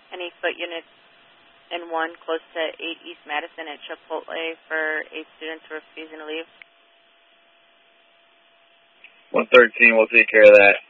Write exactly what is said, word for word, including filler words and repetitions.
Any foot units in one close to eight East Madison at Chipotle for eight students who are refusing to leave? one thirteen, we'll take care of that.